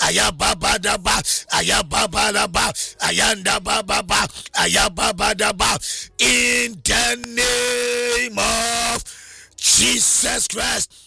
ayababadaba, ayababalaba, ayandabababa, ayababadaba, in the name of Jesus Christ.